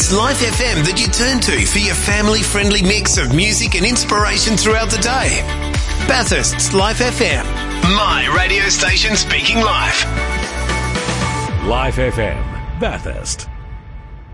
It's Life FM that you turn to for your family-friendly mix of music and inspiration throughout the day. Bathurst's Life FM. My radio station speaking life. Life FM, Bathurst.